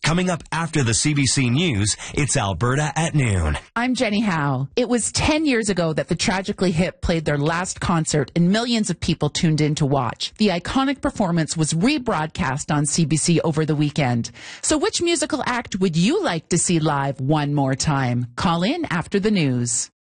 Coming up after the CBC News, it's Alberta at noon. I'm Jenny Howe. It was 10 years ago that the Tragically Hip played their last concert and millions of people tuned in to watch. The iconic performance was rebroadcast on CBC over the weekend. So which musical act would you like to see live one more time? Call in after the news.